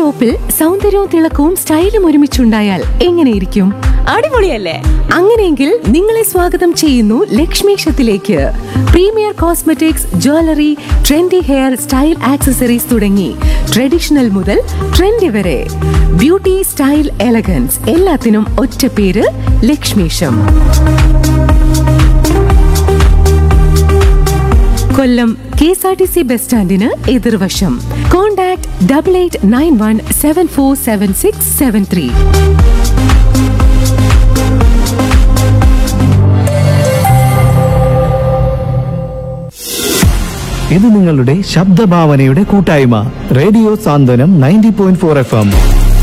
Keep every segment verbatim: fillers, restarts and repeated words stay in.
സോപ്പിൽ സൗന്ദര്യവും തിളക്കവും സ്റ്റൈലും ഒരുമിച്ചുണ്ടായാൽ എങ്ങനെയിരിക്കും? അടിപൊളിയല്ലേ? അങ്ങനെയെങ്കിൽ നിങ്ങളെ സ്വാഗതം ചെയ്യുന്നു ലക്ഷ്മീഷത്തിലേക്ക്. Premier cosmetics, jewellery, trendy hair style accessories തുടങ്ങി ട്രഡീഷണൽ മുതൽ ട്രെൻഡി വരെ ബ്യൂട്ടി, സ്റ്റൈൽ, എലഗൻസ് എല്ലാത്തിനും ഒറ്റ പേര് ലക്ഷ്മീഷം. കൊല്ലം K S R T C bus സ്റ്റാൻഡിന് എതിർവശം. Contact double eight nine one seven four seven six seven three. ഇത് നിങ്ങളുടെ ശബ്ദഭാവനയുടെ കൂട്ടായ്മ radio Santhwanam ninety point four F M.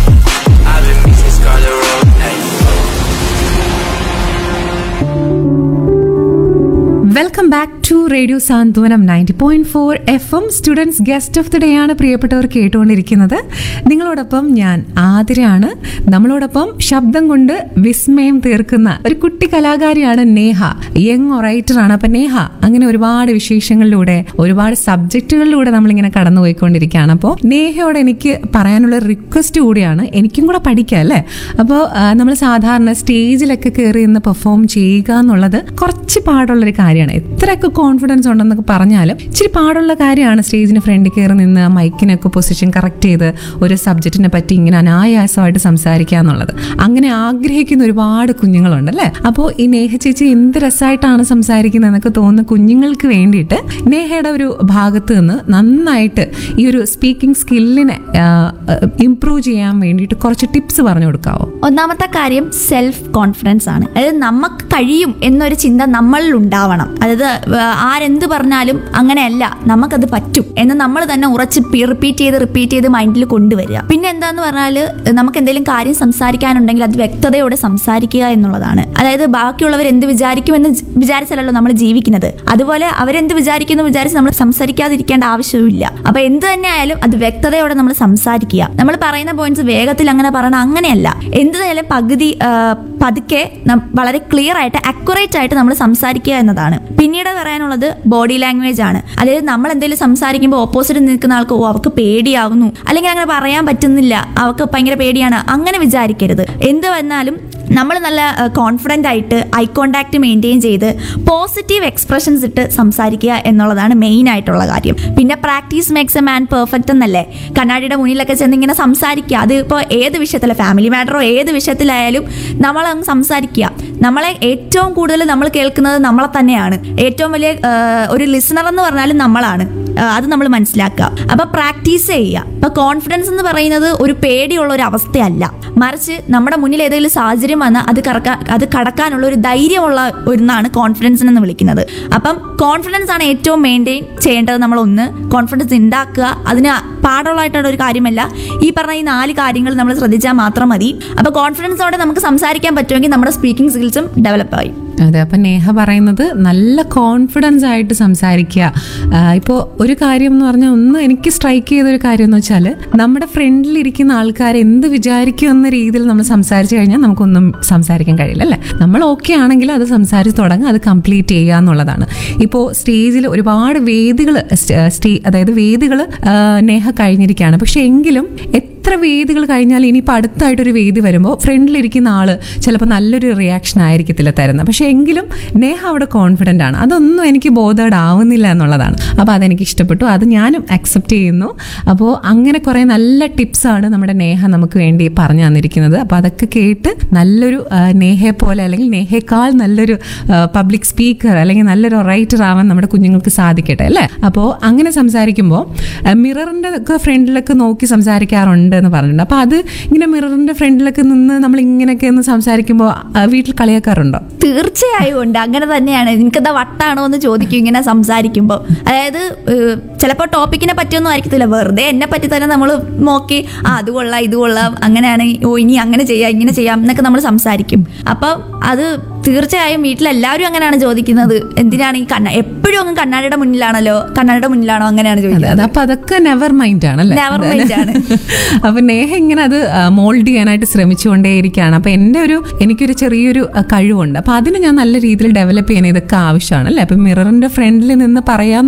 Welcome back to radio Santhwanam ninety point four F M. Students guest of the day ആണ് പ്രിയപ്പെട്ടവർ കേട്ടുകൊണ്ടിരിക്കുന്നത്. നിങ്ങളോടൊപ്പം ഞാൻ ആതിരയാണ്. നമ്മളോടൊപ്പം ശബ്ദം കൊണ്ട് വിസ്മയം തീർക്കുന്ന ഒരു കുട്ടി കലാകാരിയാണ് നേഹ. യങ് ഒറൈറ്റർ ആണ്. അപ്പൊ നേഹ അങ്ങനെ ഒരുപാട് വിശേഷങ്ങളിലൂടെ ഒരുപാട് സബ്ജക്റ്റുകളിലൂടെ നമ്മളിങ്ങനെ കടന്നുപോയിക്കൊണ്ടിരിക്കുകയാണ്. അപ്പോൾ നേഹയോട് എനിക്ക് പറയാനുള്ള റിക്വസ്റ്റ് കൂടിയാണ്, എനിക്കും കൂടെ പഠിക്കാം അല്ലേ? അപ്പോൾ നമ്മൾ സാധാരണ സ്റ്റേജിലൊക്കെ കയറി നിന്ന് പെർഫോം ചെയ്യുക എന്നുള്ളത് കുറച്ച് പാടുള്ളൊരു കാര്യമാണ്. എത്രയൊക്കെ കോൺഫിഡൻസ് ഉണ്ടെന്നൊക്കെ പറഞ്ഞാലും ഇച്ചിരി പാടുള്ള കാര്യമാണ് സ്റ്റേജിന് ഫ്രണ്ടിൽ കയറി നിന്ന് മൈക്കിനൊക്കെ പൊസിഷൻ കറക്റ്റ് ചെയ്ത് ഒരു സബ്ജക്റ്റിനെ പറ്റി ഇങ്ങനെ അനായാസമായിട്ട് സംസാരിക്കുക എന്നുള്ളത്. അങ്ങനെ ആഗ്രഹിക്കുന്ന ഒരുപാട് കുഞ്ഞുങ്ങളുണ്ട് അല്ലേ? അപ്പോൾ ഈ നേഹ ചേച്ചി എന്ത് രസമായിട്ടാണ് സംസാരിക്കുന്നത് എന്നൊക്കെ തോന്നുന്ന കുഞ്ഞുങ്ങൾക്ക് വേണ്ടിയിട്ട് നേഹയുടെ ഒരു ഭാഗത്ത് നിന്ന് നന്നായിട്ട് ഈ ഒരു സ്പീക്കിംഗ് സ്കില്ലിനെ ഇംപ്രൂവ് ചെയ്യാൻ വേണ്ടിയിട്ട് കുറച്ച് ടിപ്സ് പറഞ്ഞു കൊടുക്കാവോ? ഒന്നാമത്തെ കാര്യം സെൽഫ് കോൺഫിഡൻസ് ആണ്. അതായത് നമുക്ക് കഴിയും എന്നൊരു ചിന്ത നമ്മളിൽ ഉണ്ടാവണം. അതായത് ആരെന്ത് പറഞ്ഞാലും അങ്ങനെയല്ല, നമുക്കത് പറ്റും എന്ന് നമ്മൾ തന്നെ ഉറച്ച് റിപ്പീറ്റ് ചെയ്ത് റിപ്പീറ്റ് ചെയ്ത് മൈൻഡിൽ കൊണ്ടുവരിക. പിന്നെ എന്താന്ന് പറഞ്ഞാൽ നമുക്ക് എന്തെങ്കിലും കാര്യം സംസാരിക്കാനുണ്ടെങ്കിൽ അത് വ്യക്തതയോടെ സംസാരിക്കുക എന്നുള്ളതാണ്. അതായത് ബാക്കിയുള്ളവർ എന്ത് വിചാരിക്കുമെന്ന് വിചാരിച്ചല്ലോ നമ്മൾ ജീവിക്കുന്നത്. അതുപോലെ അവരെന്ത് വിചാരിക്കുന്നു വിചാരിച്ച് നമ്മൾ സംസാരിക്കാതിരിക്കേണ്ട ആവശ്യമില്ല. അപ്പൊ എന്ത് തന്നെ ആയാലും അത് വ്യക്തതയോടെ നമ്മൾ സംസാരിക്കുക. നമ്മൾ പറയുന്ന പോയിന്റ്സ് വേഗത്തിൽ അങ്ങനെ പറയണം, അങ്ങനെയല്ല. എന്തായാലും പകുതി പതുക്കെ വളരെ ക്ലിയർ ആയിട്ട് അക്യുറേറ്റ് ആയിട്ട് നമ്മൾ സംസാരിക്കുക എന്നതാണ്. പിന്നീട് പറയാനുള്ളത് ബോഡി ലാംഗ്വേജ് ആണ്. അതായത് നമ്മൾ എന്തെങ്കിലും സംസാരിക്കുമ്പോൾ ഓപ്പോസിറ്റ് നിൽക്കുന്ന ആൾക്ക് ഓ അവർക്ക് പേടിയാവുന്നു, അല്ലെങ്കിൽ അങ്ങനെ പറയാൻ പറ്റുന്നില്ല, അവർക്ക് ഭയങ്കര പേടിയാണ്, അങ്ങനെ വിചാരിക്കരുത്. എന്ത് വന്നാലും നമ്മൾ നല്ല കോൺഫിഡൻ്റ് ആയിട്ട് ഐ കോണ്ടാക്ട് മെയിൻറ്റെയിൻ ചെയ്ത് പോസിറ്റീവ് എക്സ്പ്രഷൻസ് ഇട്ട് സംസാരിക്കുക എന്നുള്ളതാണ് മെയിൻ ആയിട്ടുള്ള കാര്യം. പിന്നെ practice makes a man perfect എന്നല്ലേ? കണ്ണാടിയുടെ മുന്നിലൊക്കെ ചെന്ന് ഇങ്ങനെ സംസാരിക്കുക. അത് ഇപ്പോൾ ഏത് വിഷയത്തില, ഫാമിലി മാറ്ററോ ഏത് വിഷയത്തിലായാലും നമ്മൾ അങ്ങ് സംസാരിക്കുക. നമ്മളെ ഏറ്റവും കൂടുതൽ നമ്മൾ കേൾക്കുന്നത് നമ്മളെ തന്നെയാണ്. ഏറ്റവും വലിയ ഒരു ലിസണർ എന്ന് പറഞ്ഞാലും നമ്മളാണ്. അത് നമ്മൾ മനസ്സിലാക്കുക. അപ്പൊ പ്രാക്ടീസ് ചെയ്യുക. അപ്പൊ കോൺഫിഡൻസ് എന്ന് പറയുന്നത് ഒരു പേടിയുള്ള ഒരു അവസ്ഥയല്ല, മറിച്ച് നമ്മുടെ മുന്നിൽ ഏതെങ്കിലും സാഹചര്യം വന്നാൽ അത് കറക്കാൻ അത് കടക്കാനുള്ള ഒരു ധൈര്യമുള്ള ഒന്നാണ് കോൺഫിഡൻസ് എന്ന് വിളിക്കുന്നത്. അപ്പം കോൺഫിഡൻസ് ആണ് ഏറ്റവും മെയിൻറ്റെയിൻ ചെയ്യേണ്ടത്. നമ്മൾ ഒന്ന് കോൺഫിഡൻസ് ഉണ്ടാക്കുക. അതിന് പാടുള്ളതായിട്ടുള്ള ഒരു കാര്യമല്ല. ഈ പറഞ്ഞ ഈ നാല് കാര്യങ്ങൾ നമ്മൾ ശ്രദ്ധിച്ചാൽ മാത്രം മതി. അപ്പൊ കോൺഫിഡൻസോടെ നമുക്ക് സംസാരിക്കാൻ പറ്റുമെങ്കിൽ നമ്മുടെ സ്പീക്കിംഗ് സ്കിൽസും ഡെവലപ്പ് ആയി. അതെ. അപ്പം നേഹ പറയുന്നത് നല്ല കോൺഫിഡൻസ് ആയിട്ട് സംസാരിക്കുക. ഇപ്പോൾ ഒരു കാര്യം എന്ന് പറഞ്ഞാൽ ഒന്ന് എനിക്ക് സ്ട്രൈക്ക് ചെയ്തൊരു കാര്യം എന്ന് വെച്ചാൽ നമ്മുടെ ഫ്രണ്ടിലിരിക്കുന്ന ആൾക്കാർ എന്ത് വിചാരിക്കും എന്ന രീതിയിൽ നമ്മൾ സംസാരിച്ചു കഴിഞ്ഞാൽ നമുക്കൊന്നും സംസാരിക്കാൻ കഴിയില്ല അല്ലേ? നമ്മൾ ഓക്കെ ആണെങ്കിൽ അത് സംസാരിച്ച് തുടങ്ങുക, അത് കംപ്ലീറ്റ് ചെയ്യുക എന്നുള്ളതാണ്. ഇപ്പോൾ സ്റ്റേജിൽ ഒരുപാട് വേദികൾ സ്റ്റേ അതായത് വേദികൾ നേഹ കഴിഞ്ഞിരിക്കുകയാണ്. പക്ഷെ എങ്കിലും എത്ര വേദികൾ കഴിഞ്ഞാൽ ഇനിയിപ്പോൾ അടുത്തായിട്ടൊരു വേദി വരുമ്പോൾ ഫ്രണ്ടിലിരിക്കുന്ന ആൾ ചിലപ്പോൾ നല്ലൊരു റിയാക്ഷൻ ആയിരിക്കത്തില്ല തരുന്നത്. പക്ഷെ എങ്കിലും നേഹ അവിടെ കോൺഫിഡൻ്റ് ആണ്. അതൊന്നും എനിക്ക് ബോധേഡ് ആവുന്നില്ല എന്നുള്ളതാണ്. അപ്പോൾ അതെനിക്ക് ഇഷ്ടപ്പെട്ടു, അത് ഞാനും അക്സെപ്റ്റ് ചെയ്യുന്നു. അപ്പോൾ അങ്ങനെ കുറേ നല്ല ടിപ്സാണ് നമ്മുടെ നേഹ നമുക്ക് വേണ്ടി പറഞ്ഞു തന്നിരിക്കുന്നത്. അപ്പോൾ അതൊക്കെ കേട്ട് നല്ലൊരു നേഹയെ പോലെ അല്ലെങ്കിൽ നേഹയേക്കാൾ നല്ലൊരു പബ്ലിക് സ്പീക്കർ അല്ലെങ്കിൽ നല്ലൊരു റൈറ്റർ ആവാൻ നമ്മുടെ കുഞ്ഞുങ്ങൾക്ക് സാധിക്കട്ടെ അല്ലേ? അപ്പോൾ അങ്ങനെ സംസാരിക്കുമ്പോൾ മിററിൻ്റെ ഒക്കെ ഫ്രണ്ടിലൊക്കെ നോക്കി സംസാരിക്കാറുണ്ട് എന്ന് പറഞ്ഞിട്ടുണ്ട്. അപ്പോൾ അത് ഇങ്ങനെ മിററിൻ്റെ ഫ്രണ്ടിലൊക്കെ നിന്ന് നമ്മൾ ഇങ്ങനെയൊക്കെ ഒന്ന് സംസാരിക്കുമ്പോൾ വീട്ടിൽ കളിയാക്കാറുണ്ടോ? തീർച്ചയായും ഉണ്ട്. അങ്ങനെ തന്നെയാണ്. എനിക്കെന്താ വട്ടാണോ എന്ന് ചോദിക്കും ഇങ്ങനെ സംസാരിക്കുമ്പോൾ. അതായത് ചിലപ്പോൾ ടോപ്പിക്കിനെ പറ്റിയൊന്നും ആയിരിക്കത്തില്ല, വെറുതെ എന്നെ പറ്റി തന്നെ നമ്മൾ നോക്കി ആ അത് കൊള്ളാം ഇത് കൊള്ളാം അങ്ങനെയാണ്, ഓ ഇനി അങ്ങനെ ചെയ്യാം ഇങ്ങനെ ചെയ്യാം എന്നൊക്കെ നമ്മൾ സംസാരിക്കും. അപ്പം അത് തീർച്ചയായും വീട്ടിലെല്ലാവരും അങ്ങനെയാണ് ചോദിക്കുന്നത്. എന്തിനാണ് ഈ കണ്ണ എപ്പോഴും അങ്ങ് കണ്ണാടിയുടെ മുന്നിലാണല്ലോ, കണ്ണാടിയുടെ മുന്നിലാണോ അങ്ങനെയാണ് ചോദിക്കുന്നത്. അപ്പൊ അതൊക്കെ നെവർ മൈൻഡ് ആണ്. നെവർ മൈൻഡ് ആണ്. അപ്പൊ നേഹ ഇങ്ങനെ അത് മോൾഡ് ചെയ്യാനായിട്ട് ശ്രമിച്ചുകൊണ്ടേയിരിക്കുകയാണ്. അപ്പൊ എൻ്റെ ഒരു എനിക്കൊരു ചെറിയൊരു കഴിവുണ്ട്. അപ്പൊ അതിന് ഞാൻ നല്ല രീതിയിൽ ഡെവലപ്പ് ചെയ്യാൻ ഇതൊക്കെ ആവശ്യമാണ് അല്ലേ? അപ്പൊ മിററിന്റെ ഫ്രണ്ടിൽ നിന്ന് പറയാൻ